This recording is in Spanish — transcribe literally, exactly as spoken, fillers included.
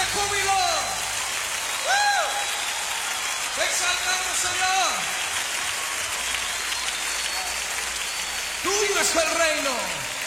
júbilo. ¡Uh! Te exaltamos, Señor. Tuyo es el reino.